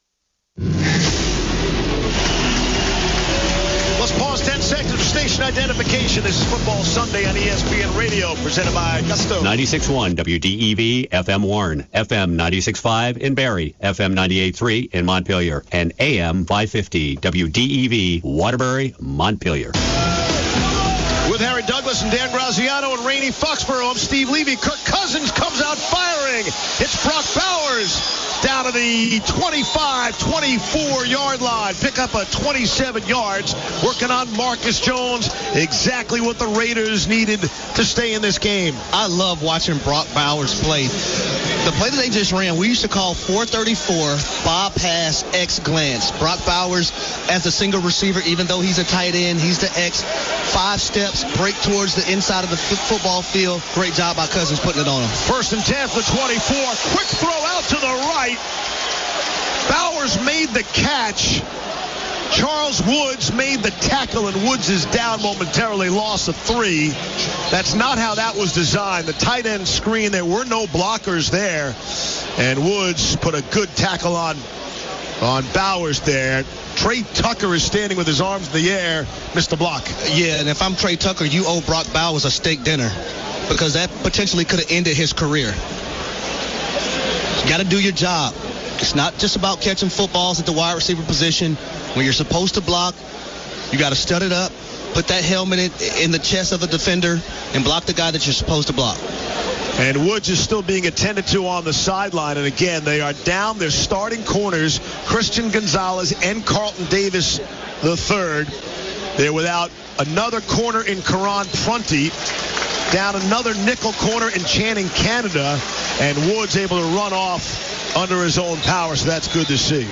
Let's pause 10 seconds for station identification. This is Football Sunday on ESPN Radio, presented by Gusto. 96.1 WDEV, FM Warren, FM 96.5 in Barrie, FM 98.3 in Montpelier, and AM 550 WDEV, Waterbury, Montpelier. With Harry Douglas and Dan Graziano and Rainey Foxborough, I'm Steve Levy. Kirk Cousins comes out firing. It's Brock Bowers down to the 25-24-yard line. Pick up a 27 yards. Working on Marcus Jones. Exactly what the Raiders needed to stay in this game. I love watching Brock Bowers play. The play that they just ran, we used to call 434 Bob Pass X Glance. Brock Bowers as a single receiver, even though he's a tight end, he's the X. 5 steps, break towards the inside of the football field. Great job by Cousins putting it on him. 1st and 10 for 24. Quick throw out to the right. Bowers made the catch. Charles Woods made the tackle, and Woods is down momentarily, loss of 3. That's not how that was designed. The tight end screen, there were no blockers there, and Woods put a good tackle on Bowers there. Trey Tucker is standing with his arms in the air, missed the block. Yeah, and if I'm Trey Tucker, you owe Brock Bowers a steak dinner, because that potentially could have ended his career. You got to do your job. It's not just about catching footballs at the wide receiver position. When you're supposed to block, you got to stud it up, put that helmet in the chest of the defender, and block the guy that you're supposed to block. And Woods is still being attended to on the sideline. And again, they are down their starting corners, Christian Gonzalez and Carlton Davis III. They're without another corner in Karan Prunty, down another nickel corner in Channing Canada, and Woods able to run off under his own power, so that's good to see.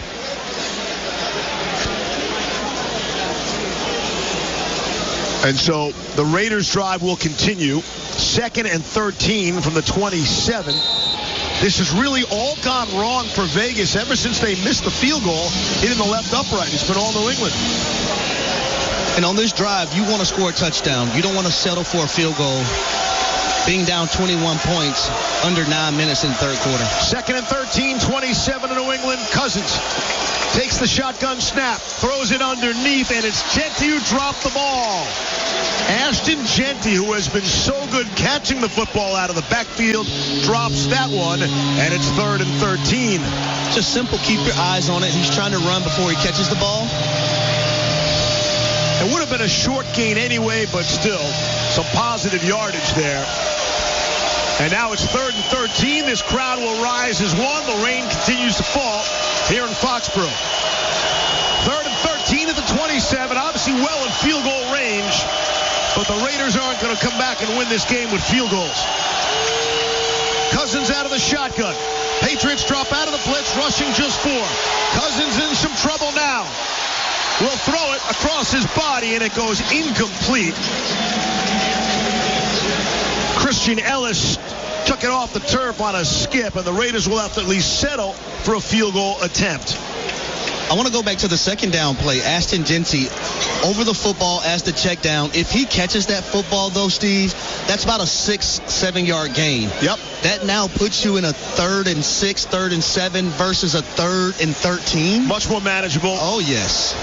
And so the Raiders drive will continue. 2nd and 13 from the 27. This has really all gone wrong for Vegas ever since they missed the field goal hitting the left upright. It's been all New England. And on this drive, you want to score a touchdown. You don't want to settle for a field goal. Being down 21 points under 9 minutes in the third quarter. 2nd and 13, 27 to New England. Cousins takes the shotgun snap, throws it underneath, and it's Jeanty who dropped the ball. Ashton Jeanty, who has been so good catching the football out of the backfield, drops that one, and it's 3rd and 13. Just simple, keep your eyes on it. He's trying to run before he catches the ball. It would have been a short gain anyway, but still some positive yardage there. And now it's 3rd and 13. This crowd will rise as one. The rain continues to fall here in Foxborough. 3rd and 13 at the 27. Obviously well in field goal range, but the Raiders aren't going to come back and win this game with field goals. Cousins out of the shotgun. Patriots drop out of the blitz, rushing just 4. Cousins in some trouble now. Will throw it across his body, and it goes incomplete. Christian Ellis took it off the turf on a skip, and the Raiders will have to at least settle for a field goal attempt. I want to go back to the second down play. Ashton Jeanty over the football as the check down. If he catches that football, though, Steve, that's about a 6-7 yard gain. Yep. That now puts you in a 3rd and 6, 3rd and 7 versus a 3rd and 13. Much more manageable. Oh, yes.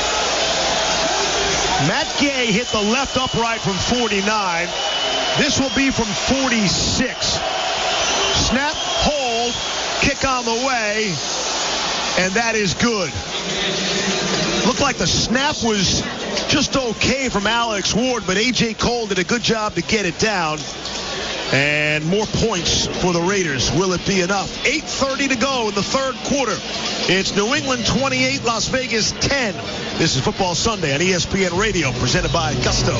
Matt Gay hit the left upright from 49. This will be from 46. Snap, hold, kick on the way, and that is good. Looked like the snap was just okay from Alex Ward, but A.J. Cole did a good job to get it down. And more points for the Raiders. Will it be enough? 8:30 to go in the third quarter. It's New England 28, Las Vegas 10. This is Football Sunday on ESPN Radio, presented by Gusto.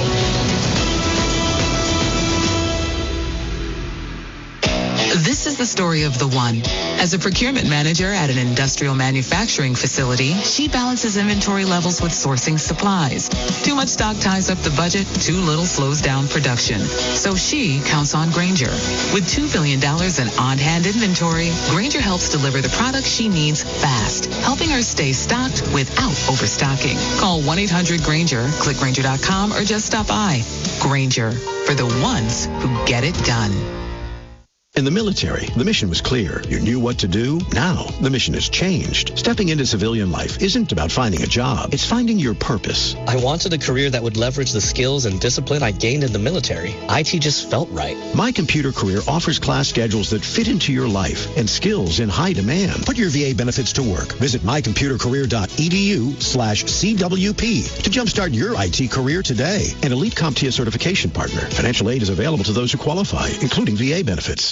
This is the story of the one. As a procurement manager at an industrial manufacturing facility, she balances inventory levels with sourcing supplies. Too much stock ties up the budget, too little slows down production. So she counts on Grainger. With $2 billion in on-hand inventory, Grainger helps deliver the products she needs fast, helping her stay stocked without overstocking. Call 1-800-GRAINGER, click Grainger.com, or just stop by. Grainger, for the ones who get it done. In the military, the mission was clear. You knew what to do. Now, the mission has changed. Stepping into civilian life isn't about finding a job. It's finding your purpose. I wanted a career that would leverage the skills and discipline I gained in the military. IT just felt right. My Computer Career offers class schedules that fit into your life and skills in high demand. Put your VA benefits to work. Visit mycomputercareer.edu/CWP to jumpstart your IT career today. An Elite CompTIA certification partner. Financial aid is available to those who qualify, including VA benefits.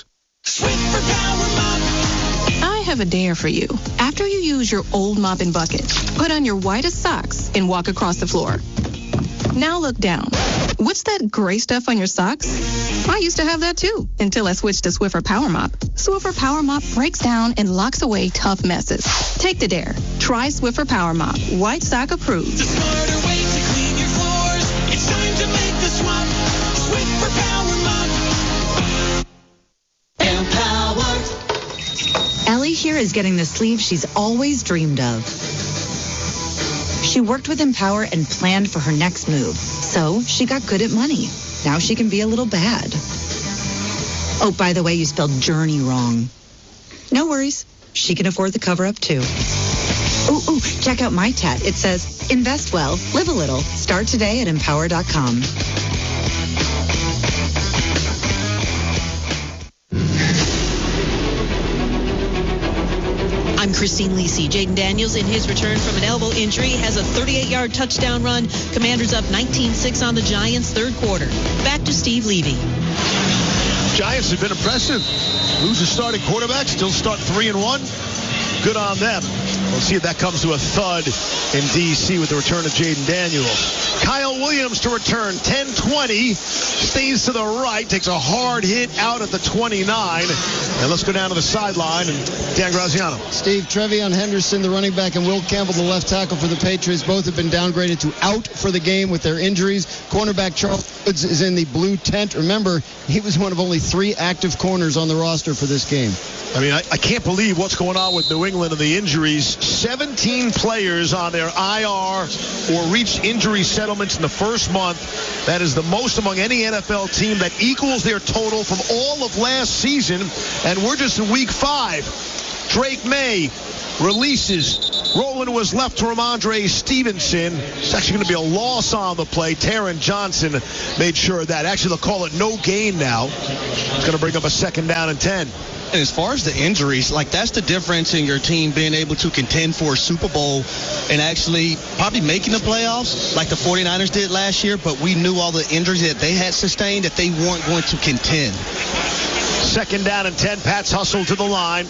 I have a dare for you. After you use your old mop and bucket, put on your whitest socks and walk across the floor. Now look down. What's that gray stuff on your socks? I used to have that too, until I switched to Swiffer Power Mop. Swiffer Power Mop breaks down and locks away tough messes. Take the dare. Try Swiffer Power Mop. White sock approved. The smarter way to clean your floors. It's time to make the swap. Swiffer Power Mop. Ellie here is getting the sleeve she's always dreamed of. She worked with Empower and planned for her next move. So she got good at money. Now she can be a little bad. Oh, by the way, you spelled journey wrong. No worries. She can afford the cover-up, too. Ooh, check out my tat. It says, invest well, live a little. Start today at Empower.com. I'm Christine Lisi. Jaden Daniels, in his return from an elbow injury, has a 38-yard touchdown run. Commanders up 19-6 on the Giants, third quarter. Back to Steve Levy. Giants have been impressive. Lose a starting quarterback, still start 3-1. Good on them. We'll see if that comes to a thud in D.C. with the return of Jaden Daniels. Kyle Williams to return, 10-20, stays to the right, takes a hard hit out at the 29. And let's go down to the sideline, and Dan Graziano. Steve, Trevion Henderson, the running back, and Will Campbell, the left tackle for the Patriots, both have been downgraded to out for the game with their injuries. Cornerback Charles Woods is in the blue tent. Remember, he was one of only 3 active corners on the roster for this game. I mean, I can't believe what's going on with New England and the injuries. 17 players on their IR or reached injury settlements in the first month. That is the most among any NFL team. That equals their total from all of last season. And we're just in week 5. Drake May releases. Rolling was left to Ramondre Stevenson. It's actually going to be a loss on the play. Taron Johnson made sure of that. Actually, they'll call it no gain now. It's going to bring up a 2nd down and 10. And as far as the injuries, like that's the difference in your team being able to contend for a Super Bowl and actually probably making the playoffs like the 49ers did last year, but we knew all the injuries that they had sustained that they weren't going to contend. 2nd down and 10. Pats hustle to the line.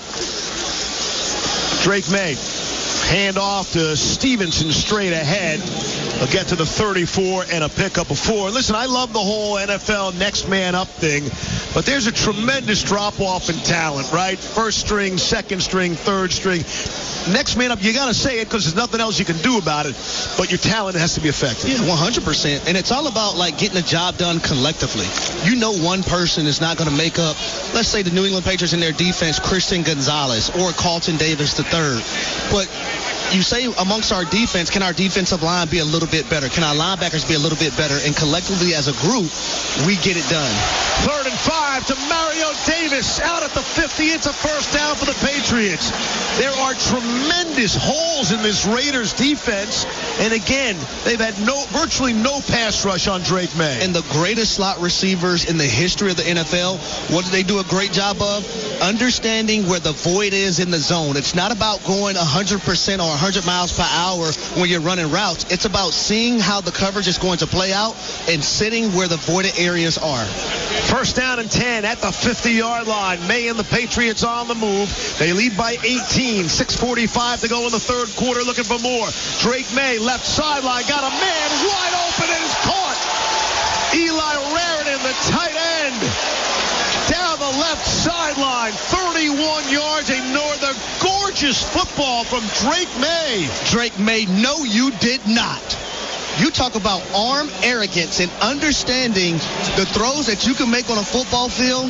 Drake May. Hand off to Stevenson straight ahead. They'll get to the 34 and a pickup of 4. Listen, I love the whole NFL next man up thing, but there's a tremendous drop-off in talent, right? First string, second string, third string. Next man up, you got to say it because there's nothing else you can do about it, but your talent has to be effective. Yeah, 100%. And it's all about, like, getting the job done collectively. You know one person is not going to make up, let's say the New England Patriots in their defense, Christian Gonzalez or Carlton Davis III. But you say amongst our defense, can our defensive line be a little bit better? Can our linebackers be a little bit better? And collectively as a group, we get it done. 3rd and 5 to Mario Davis out at the 50. It's a first down for the Patriots. There are tremendous holes in this Raiders defense. And again, they've had virtually no pass rush on Drake May. And the greatest slot receivers in the history of the NFL, what do they do a great job of? Understanding where the void is in the zone. It's not about going 100% or 100 miles per hour when you're running routes. It's about seeing how the coverage is going to play out and sitting where the voided areas are. First down and 10 at the 50-yard line. May and the Patriots on the move. They lead by 18. 6:45 to go in the third quarter. Looking for more. Drake May, left sideline, got a man wide open and is caught. Eli Raritan, the tight end, down the left sideline, 31 yards. Another gorgeous football from Drake May. Drake May, no, you did not. You talk about arm arrogance and understanding the throws that you can make on a football field.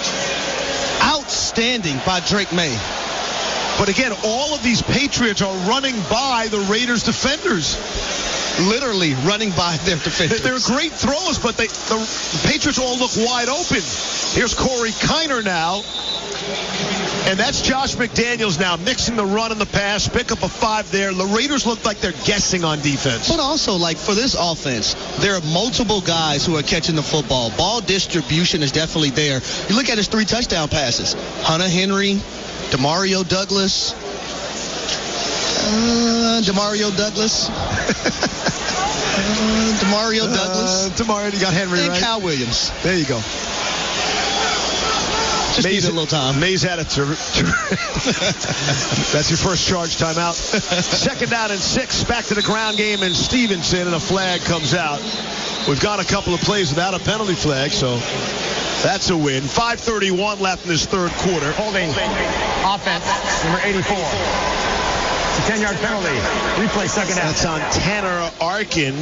Outstanding by Drake May. But again, all of these Patriots are running by the Raiders defenders. Literally running by their defenders. They're great throws, but the Patriots all look wide open. Here's Corey Kiner now. And that's Josh McDaniels now mixing the run and the pass. Pick up a 5 there. The Raiders look like they're guessing on defense. But also, like, for this offense, there are multiple guys who are catching the football. Ball distribution is definitely there. You look at his 3 touchdown passes. Hunter Henry, Demario Douglas. Demario Douglas. Demario, you got Henry, and right? Kyle Williams. There you go. Just needs a little time. Mays had it. That's your first charge timeout. 2nd down and 6. Back to the ground game in Stevenson, and a flag comes out. We've got a couple of plays without a penalty flag, so that's a win. 5:31 left in this third quarter. Holding offense, number 84. It's a 10-yard penalty. Replay 2nd down. That's on Tanner Arkin.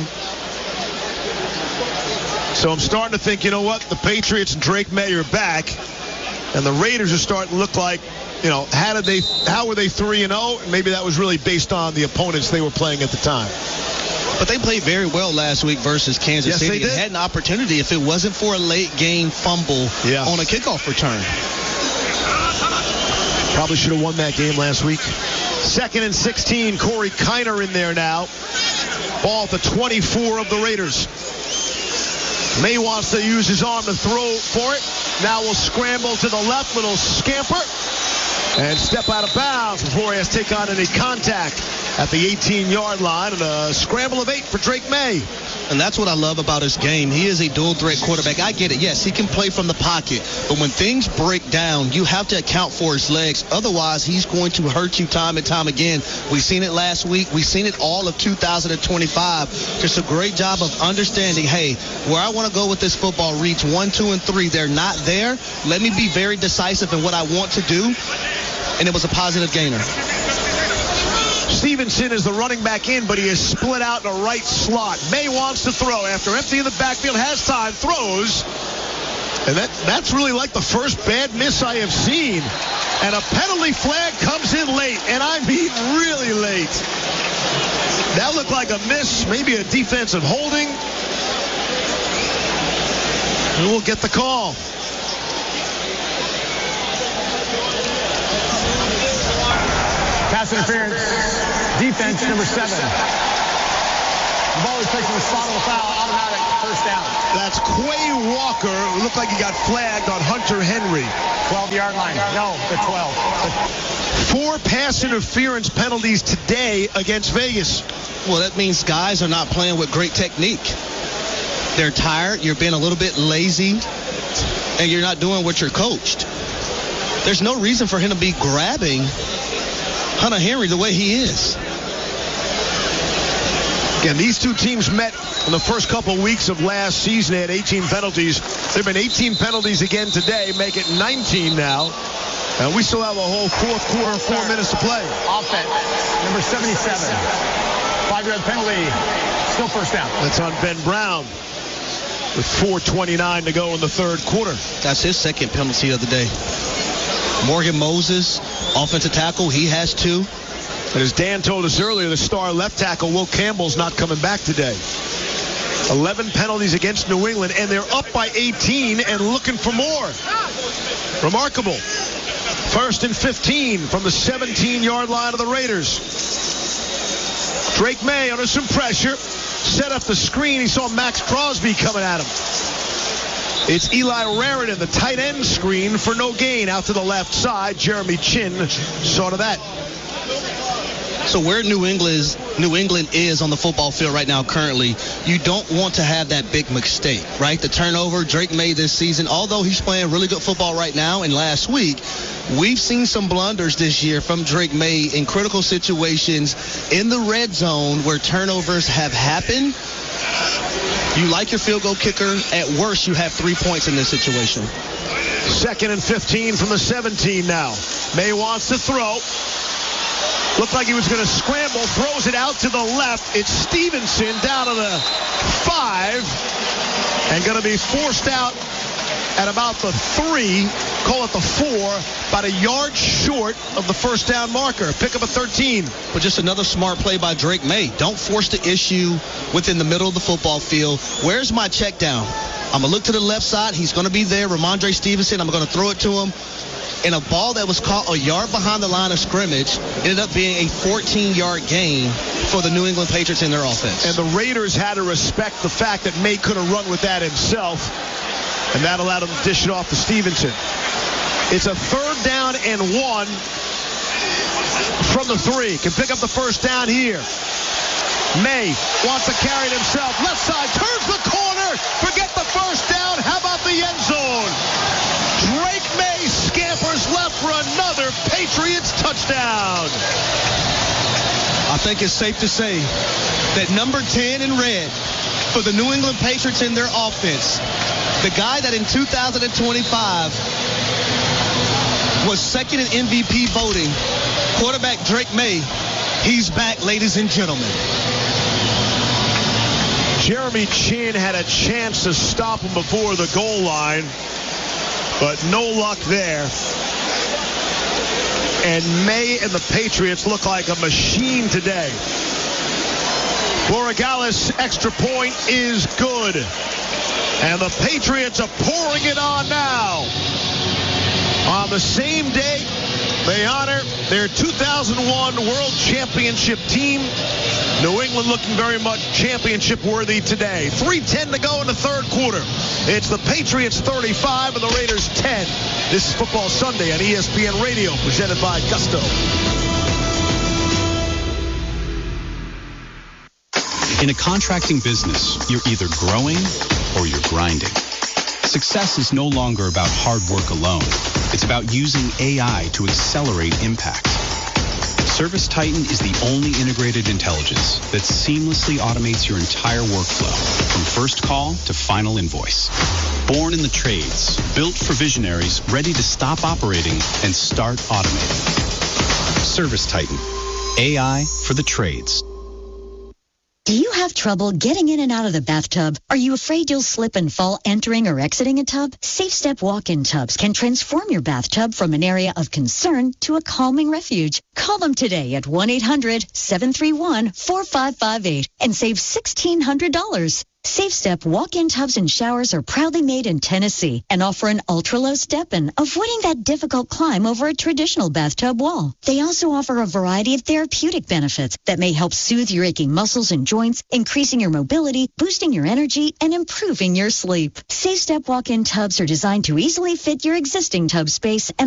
So I'm starting to think, you know what? The Patriots and Drake May are back. And the Raiders are starting to look like, how were they 3-0? Maybe that was really based on the opponents they were playing at the time. But they played very well last week versus Kansas City. They did. And had an opportunity if it wasn't for a late game fumble on a kickoff return. Probably should have won that game last week. 2nd and 16. Corey Kiner in there now. Ball at the 24 of the Raiders. May wants to use his arm to throw for it. Now will scramble to the left. Little scamper. And step out of bounds before he has to take on any contact at the 18-yard line. And a scramble of 8 for Drake May. And that's what I love about his game. He is a dual-threat quarterback. I get it. Yes, he can play from the pocket. But when things break down, you have to account for his legs. Otherwise, he's going to hurt you time and time again. We've seen it last week. We've seen it all of 2025. Just a great job of understanding, hey, where I want to go with this football reads 1, 2, and 3. They're not there. Let me be very decisive in what I want to do. And it was a positive gainer. Stevenson is the running back in, but he is split out in a right slot. May wants to throw after emptying the backfield, has time, throws. And that's really like the first bad miss I have seen. And a penalty flag comes in late, and I mean really late. That looked like a miss, maybe a defensive holding. And we'll get the call. Pass interference, defense number 7. The ball is placed in the spot of the foul, automatic first down. That's Quay Walker. It looked like he got flagged on Hunter Henry. 12-yard line. No, the 12. 4 pass interference penalties today against Vegas. Well, that means guys are not playing with great technique. They're tired. You're being a little bit lazy. And you're not doing what you're coached. There's no reason for him to be grabbing Hunter Henry the way he is. Again, these two teams met in the first couple of weeks of last season. They had 18 penalties. There have been 18 penalties again today, make it 19 now. And we still have a whole fourth quarter, 4 minutes to play. Offense, number 77. 5-yard penalty, still first down. That's on Ben Brown with 4:29 to go in the third quarter. That's his second penalty of the day. Morgan Moses, offensive tackle, he has 2. And as Dan told us earlier, the star left tackle, Will Campbell's not coming back today. 11 penalties against New England, and they're up by 18 and looking for more. Remarkable. 1st and 15 from the 17-yard line of the Raiders. Drake May under some pressure. Set up the screen. He saw Max Crosby coming at him. It's Eli Raritan, the tight end screen for no gain out to the left side. Jeremy Chin saw to that. So where New England is on the football field right now currently, you don't want to have that big mistake, right? The turnover Drake made this season, although he's playing really good football right now, and last week, we've seen some blunders this year from Drake May in critical situations in the red zone where turnovers have happened. You like your field goal kicker. At worst, you have 3 points in this situation. 2nd and 15 from the 17 now. May wants to throw. Looked like he was going to scramble. Throws it out to the left. It's Stevenson down to the 5. And going to be forced out at about the 3. Call it the 4. About a yard short of the first down marker. Pick up a 13. But just another smart play by Drake May. Don't force the issue within the middle of the football field. Where's my check down? I'm going to look to the left side. He's going to be there. Ramondre Stevenson. I'm going to throw it to him. And a ball that was caught a yard behind the line of scrimmage ended up being a 14-yard gain for the New England Patriots in their offense. And the Raiders had to respect the fact that May could have run with that himself. And that allowed him to dish it off to Stevenson. It's a 3rd down and 1 from the 3. Can pick up the first down here. May wants to carry it himself. Left side, turns the corner. Forget the first down. How about the end zone? Drake May scampers left for another Patriots touchdown. I think it's safe to say that number 10 in red for the New England Patriots in their offense, the guy that in 2025 was second in MVP voting, quarterback Drake May, he's back, ladies and gentlemen. Jeremy Chin had a chance to stop him before the goal line. but no luck there. And May and the Patriots look like a machine today. Borregales' extra point is good. And the Patriots are pouring it on now. On the same day, they honor their 2001 World Championship team. New England looking very much championship worthy today. 3:10 to go in the third quarter. It's the Patriots 35 and the Raiders 10. This is Football Sunday on ESPN Radio, presented by Gusto. In a contracting business, you're either growing or you're grinding. Success is no longer about hard work alone. It's about using AI to accelerate impact. ServiceTitan is the only integrated intelligence that seamlessly automates your entire workflow, from first call to final invoice. Born in the trades, built for visionaries ready to stop operating and start automating. ServiceTitan, AI for the trades. Do you have trouble getting in and out of the bathtub? Are you afraid you'll slip and fall entering or exiting a tub? SafeStep walk-in tubs can transform your bathtub from an area of concern to a calming refuge. Call them today at 1-800-731-4558 and save $1,600. SafeStep walk-in tubs and showers are proudly made in Tennessee and offer an ultra-low step-in, avoiding that difficult climb over a traditional bathtub wall. They also offer a variety of therapeutic benefits that may help soothe your aching muscles and joints, increasing your mobility, boosting your energy, and improving your sleep. SafeStep walk-in tubs are designed to easily fit your existing tub space and